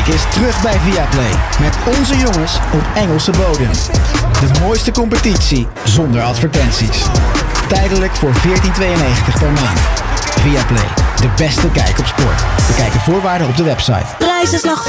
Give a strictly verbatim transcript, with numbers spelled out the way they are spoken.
week is terug bij Viaplay. Met onze jongens op Engelse bodem. De mooiste competitie zonder advertenties. Tijdelijk voor veertien tweeënnegentig per maand. Viaplay, de beste kijk op sport. Bekijk de voorwaarden op de website. Prijzenslag